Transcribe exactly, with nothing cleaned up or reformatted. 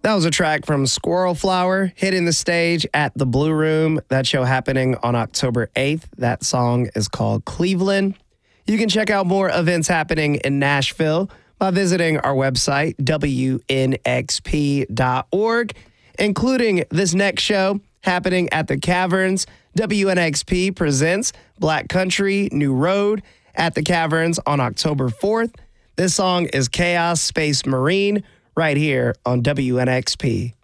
That was a track from Squirrel Flower hitting the stage at the Blue Room. That show happening on October eighth. That song is called Cleveland. You can check out more events happening in Nashville by visiting our website, W N X P dot org, including this next show happening at the Caverns. W N X P presents Black Country New Road at the Caverns on October fourth. This song is Chaos Space Marine right here on W N X P.